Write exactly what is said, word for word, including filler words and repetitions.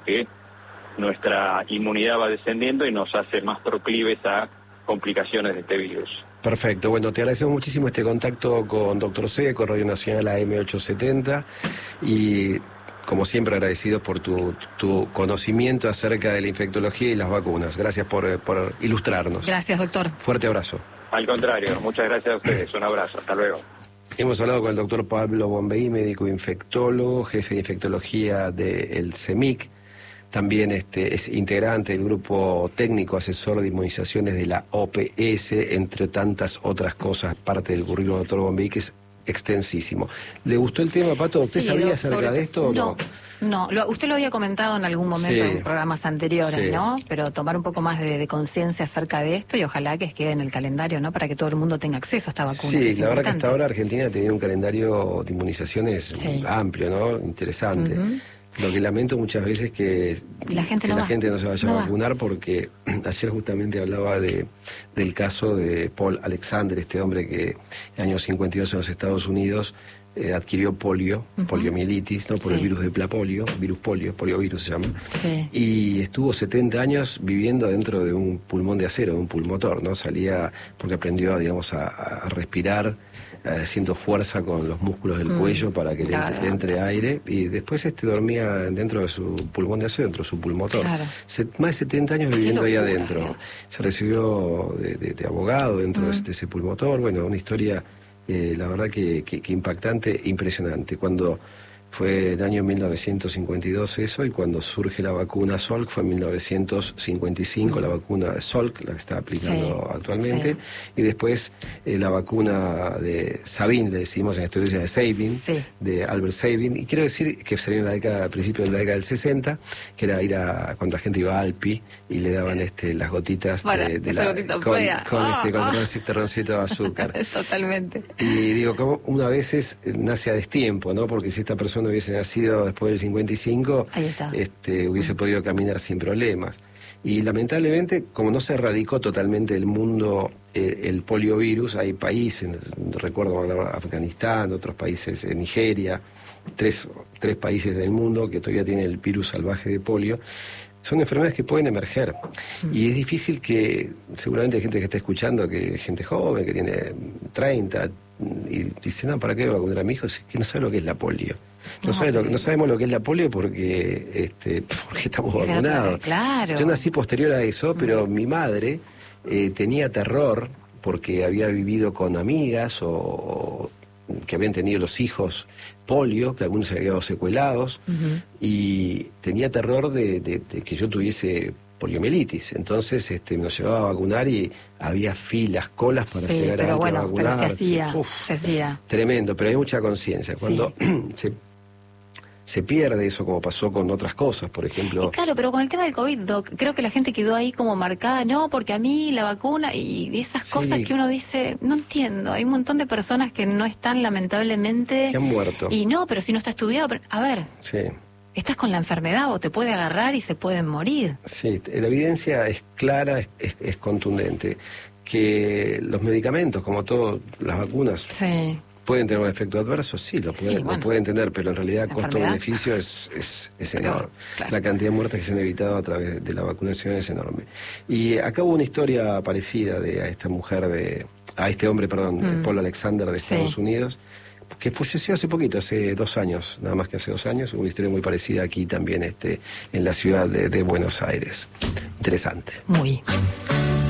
porque nuestra inmunidad va descendiendo y nos hace más proclives a complicaciones de este virus. Perfecto, bueno, te agradecemos muchísimo este contacto con doctor C, con Radio Nacional A M ochocientos setenta, y como siempre agradecidos por tu, tu conocimiento acerca de la infectología y las vacunas. Gracias por, por ilustrarnos. Gracias, doctor. Fuerte abrazo. Al contrario, muchas gracias a ustedes. Un abrazo. Hasta luego. Hemos hablado con el doctor Pablo Bombey, médico infectólogo, jefe de infectología del CEMIC. También este, es integrante del grupo técnico asesor de inmunizaciones de la O P S, entre tantas otras cosas, parte del currículum del doctor Bombey, que es extensísimo. ¿Le gustó el tema, Pato? ¿Usted sí, sabía lo, acerca sobre... de esto o no? No, no lo, usted lo había comentado en algún momento, sí, en programas anteriores, sí, ¿no? Pero tomar un poco más de, de conciencia acerca de esto y ojalá que quede en el calendario, ¿no? Para que todo el mundo tenga acceso a esta vacuna. Sí, que es la importante. verdad que hasta ahora Argentina ha tenido un calendario de inmunizaciones sí. amplio, ¿no? Interesante. Uh-huh. Lo que lamento muchas veces es que la gente, que no, la va. gente no se vaya no a vacunar va. Porque ayer justamente hablaba de del caso de Paul Alexander, este hombre que en el año cincuenta y dos en los Estados Unidos eh, adquirió polio, uh-huh. poliomielitis, ¿no? Por sí. el virus de plapolio, virus polio, poliovirus se llama, sí. y estuvo setenta años viviendo dentro de un pulmón de acero, de un pulmotor, ¿no? Salía porque aprendió, digamos, a, a respirar eh, haciendo fuerza con los músculos del mm. cuello para que claro. le, entre, le entre aire, y después este dormía dentro de su pulmón de acero, dentro de su pulmotor. Claro. Se, más de setenta años viviendo ahí adentro. Dios. Se recibió de, de, de abogado dentro mm. de, de ese pulmotor. Bueno, una historia, eh, la verdad que, que, que impactante, impresionante. Cuando fue el año mil novecientos cincuenta y dos eso, y cuando surge la vacuna Salk fue en mil novecientos cincuenta y cinco, mm. la vacuna de Salk, la que está aplicando sí, actualmente, sí. y después eh, la vacuna de Sabin, le decimos en estudios de Sabin, sí. de Albert Sabin, y quiero decir que salió en la década, al principio de la década del sesenta, que era ir a, cuando la gente iba a Alpi, y le daban este, las gotitas bueno, de, de la, gotita con, con, oh, este, con oh. este terroncito de azúcar. Totalmente. Y digo, como una vez nace a destiempo, ¿no? Porque si esta persona hubiese nacido después del cincuenta y cinco, este, hubiese podido caminar sin problemas. Y lamentablemente, como no se erradicó totalmente del mundo eh, el poliovirus, hay países, recuerdo Afganistán, otros países, eh, Nigeria, tres, tres países del mundo que todavía tienen el virus salvaje de polio. Son enfermedades que pueden emerger. Mm. Y es difícil que, seguramente hay gente que está escuchando, que gente joven, que tiene treinta, y dice, no, ¿para qué voy a vacunar a mi hijo? Es que no sabe lo que es la polio. No, no, sabe lo, no sabemos lo que es la polio porque este porque estamos vacunados. Claro. Yo nací posterior a eso, pero mm. mi madre eh, tenía terror porque había vivido con amigas o que habían tenido los hijos polio, que algunos se habían quedado secuelados, uh-huh. y tenía terror de, de, de que yo tuviese poliomielitis. Entonces este, nos llevaba a vacunar y había filas, colas para sí, llegar pero a bueno, vacunar. Pero se hacía, Uf, se hacía. Tremendo, pero hay mucha conciencia. Cuando sí. se se pierde eso, como pasó con otras cosas, por ejemplo. Y claro, pero con el tema del COVID, Doc, creo que la gente quedó ahí como marcada, no, porque a mí la vacuna y esas cosas sí. que uno dice, no entiendo, hay un montón de personas que no están lamentablemente... Que han muerto. Y no, pero si no está estudiado, pero, a ver... Sí. Estás con la enfermedad o te puede agarrar y se pueden morir. Sí, la evidencia es clara, es, es, es contundente. Que los medicamentos, como todas las vacunas... Sí. ¿Pueden tener un efecto adverso? Sí, lo pueden, sí, bueno, lo pueden tener, pero en realidad el costo-beneficio es, es, es enorme. Claro. La cantidad de muertes que se han evitado a través de la vacunación es enorme. Y acá hubo una historia parecida de a esta mujer, de a este hombre, perdón, mm. Paul Alexander de Estados sí. Unidos, que falleció hace poquito, hace dos años, nada más que hace dos años. Hubo una historia muy parecida aquí también este, en la ciudad de, de Buenos Aires. Interesante. Muy.